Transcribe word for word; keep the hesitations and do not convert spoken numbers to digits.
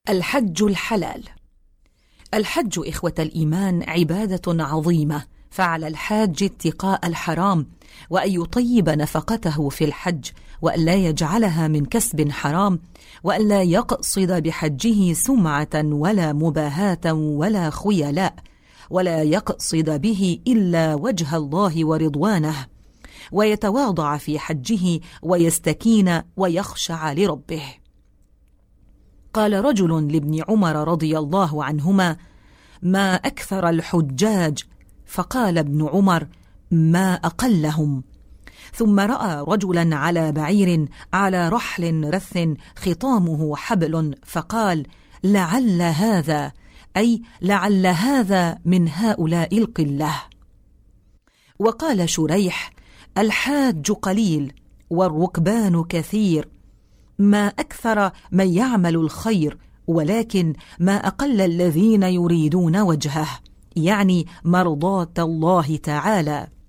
الحج الحلال. الحج إخوة الإيمان عبادة عظيمة، فعلى الحاج اتقاء الحرام، وأن يطيب نفقته في الحج، وأن لا يجعلها من كسب حرام، وأن لا يقصد بحجه سمعة ولا مباهاة ولا خيلاء، ولا يقصد به إلا وجه الله ورضوانه، ويتواضع في حجه ويستكين ويخشع لربه. قال رجل لابن عمر رضي الله عنهما: ما أكثر الحجاج؟ فقال ابن عمر: ما أقلهم. ثم رأى رجلا على بعير على رحل رث خطامه حبل، فقال: لعل هذا، أي لعل هذا من هؤلاء القلة. وقال شريح: الحاج قليل والركبان كثير، ما أكثر من يعمل الخير، ولكن ما أقل الذين يريدون وجهه، يعني مرضاة الله تعالى.